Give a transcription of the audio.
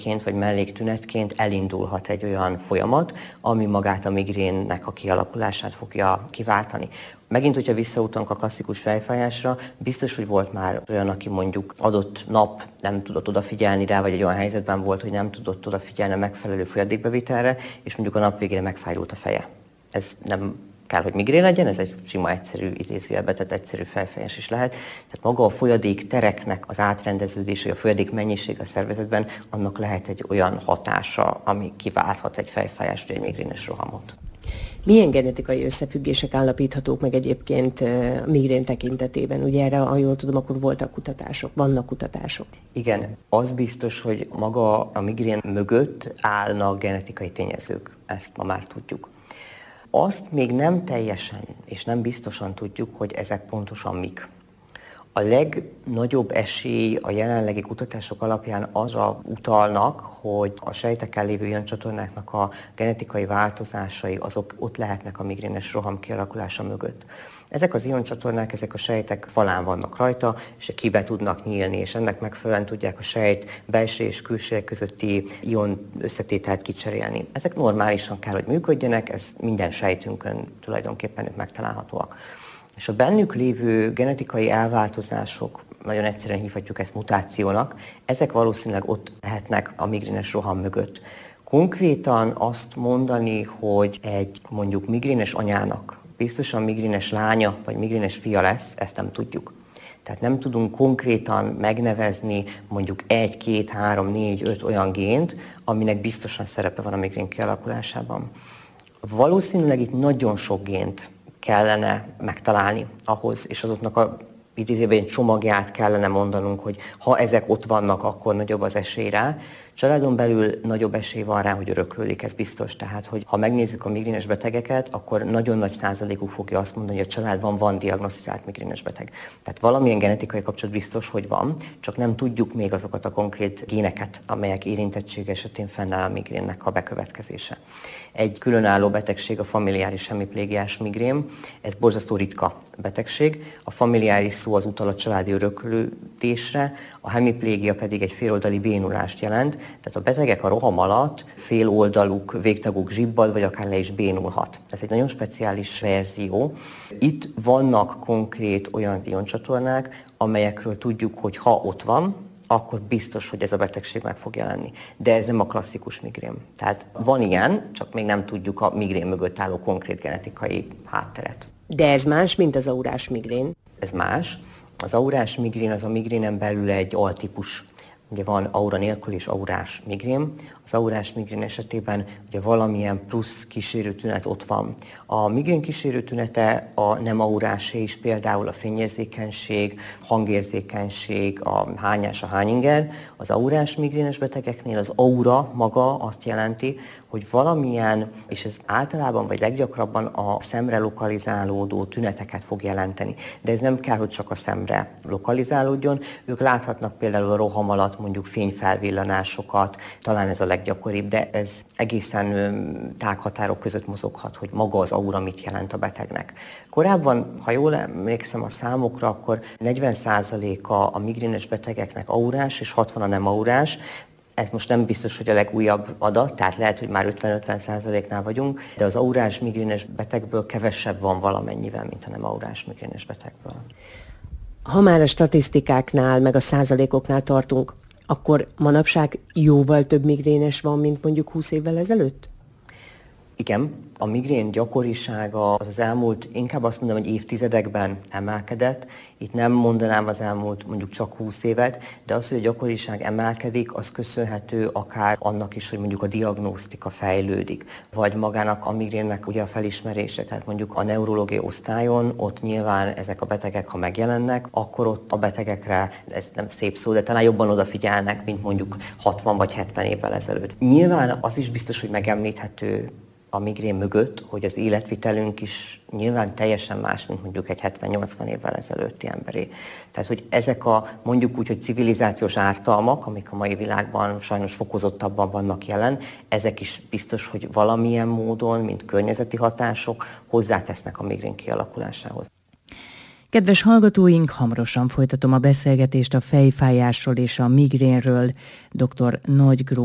tényként vagy melléktünetként elindulhat egy olyan folyamat, ami magát a migrénnek a kialakulását fogja kiváltani. Megint, hogyha visszautalunk a klasszikus fejfájásra, biztos, hogy volt már olyan, aki mondjuk adott nap nem tudott odafigyelni rá, vagy egy olyan helyzetben volt, hogy nem tudott odafigyelni a megfelelő folyadékbevitelre, és mondjuk a nap végére megfájdult a feje. Ez nem kell, hogy migrén legyen, ez egy sima, egyszerű idézőjelbe, tehát egyszerű fejfájás is lehet. Tehát maga a folyadék tereknek az átrendeződése, a folyadék mennyiség a szervezetben, annak lehet egy olyan hatása, ami kiválthat egy fejfájást, egy migrénes rohamot. Milyen genetikai összefüggések állapíthatók meg egyébként a migrén tekintetében? Ugye erre, ha jól tudom, akkor voltak kutatások, vannak kutatások. Igen, az biztos, hogy maga a migrén mögött állnak genetikai tényezők, ezt ma már tudjuk. Azt még nem teljesen és nem biztosan tudjuk, hogy ezek pontosan mik. A legnagyobb esély a jelenlegi kutatások alapján arra utalnak, hogy a sejteken lévő ioncsatornáknak a genetikai változásai azok ott lehetnek a migrénes roham kialakulása mögött. Ezek az ioncsatornák, ezek a sejtek falán vannak rajta, és kibe tudnak nyílni, és ennek megfelelően tudják a sejt belső és külső közötti ion összetételt kicserélni. Ezek normálisan kell, hogy működjenek, ez minden sejtünkön tulajdonképpen megtalálhatóak. És a bennük lévő genetikai elváltozások, nagyon egyszerűen hívhatjuk ezt mutációnak, ezek valószínűleg ott lehetnek a migrénes roham mögött. Konkrétan azt mondani, hogy egy mondjuk migrénes anyának biztosan migrénes lánya vagy migrénes fia lesz, ezt nem tudjuk. Tehát nem tudunk konkrétan megnevezni mondjuk 1, 2, 3, 4, 5 olyan gént, aminek biztosan szerepe van a migrén kialakulásában. Valószínűleg itt nagyon sok gént kellene megtalálni ahhoz, és azoknak a idézőben egy csomagját kellene mondanunk, hogy ha ezek ott vannak, akkor nagyobb az esély rá. Családon belül nagyobb esély van rá, hogy öröklődik, ez biztos. Tehát, hogy ha megnézzük a migrénes betegeket, akkor nagyon nagy százalékuk fogja azt mondani, hogy a családban van diagnosztizált migrénes beteg. Tehát valamilyen genetikai kapcsolat biztos, hogy van, csak nem tudjuk még azokat a konkrét géneket, amelyek érintettség esetén fennáll a migrénnek a bekövetkezése. Egy különálló betegség a familiáris hemiplégiás migrén, ez borzasztó ritka betegség. A familiáris szó az utal a családi öröklődésre, a hemiplégia pedig egy féloldali bénulást jelent, tehát a betegek a roham alatt féloldaluk, végtaguk zsibbad, vagy akár le is bénulhat. Ez egy nagyon speciális verzió. Itt vannak konkrét olyan ioncsatornák, amelyekről tudjuk, hogy ha ott van, akkor biztos, hogy ez a betegség meg fog jelenni. De ez nem a klasszikus migrén. Tehát van ilyen, csak még nem tudjuk a migrén mögött álló konkrét genetikai hátteret. De ez más, mint az aurás migrén? Ez más. Az aurás migrén az a migrénen belül egy altípus. Ugye van aura nélkül és aurás migrén. Az aurás migrén esetében ugye valamilyen plusz kísérő tünet ott van. A migrén kísérő tünete a nem aurásé is, például a fényérzékenység, hangérzékenység, a hányás, a hányinger. Az aurás migrénes betegeknél az aura maga azt jelenti, hogy valamilyen, és ez általában vagy leggyakrabban a szemre lokalizálódó tüneteket fog jelenteni. De ez nem kell, hogy csak a szemre lokalizálódjon. Ők láthatnak például a roham alatt mondjuk fényfelvillanásokat, talán ez a leggyakoribb, de ez egészen tág határok között mozoghat, hogy maga az aura mit jelent a betegnek. Korábban, ha jól emlékszem a számokra, akkor 40%-a a migrénes betegeknek aurás és 60 a nem aurás. Ez most nem biztos, hogy a legújabb adat, tehát lehet, hogy már 50-50%-nál vagyunk, de az aurás migrénes betegből kevesebb van valamennyivel, mint a nem aurás migrénes betegből. Ha már a statisztikáknál, meg a százalékoknál tartunk, akkor manapság jóval több migrénes van, mint mondjuk 20 évvel ezelőtt? Igen, a migrén gyakorisága az elmúlt, inkább azt mondom, hogy évtizedekben emelkedett. Itt nem mondanám az elmúlt mondjuk csak 20 évet, de az, hogy a gyakoriság emelkedik, az köszönhető akár annak is, hogy mondjuk a diagnosztika fejlődik, vagy magának a migrénnek ugye a felismerése, tehát mondjuk a neurológiai osztályon, ott nyilván ezek a betegek, ha megjelennek, akkor ott a betegekre, ez nem szép szó, de talán jobban odafigyelnek, mint mondjuk 60 vagy 70 évvel ezelőtt. Nyilván az is biztos, hogy megemlíthető a migrén mögött, hogy az életvitelünk is nyilván teljesen más, mint mondjuk egy 70-80 évvel ezelőtti emberé. Tehát, hogy ezek a mondjuk úgy, hogy civilizációs ártalmak, amik a mai világban sajnos fokozottabban vannak jelen, ezek is biztos, hogy valamilyen módon, mint környezeti hatások hozzátesznek a migrén kialakulásához. Kedves hallgatóink, hamarosan folytatom a beszélgetést a fejfájásról és a migrénről dr. Nagy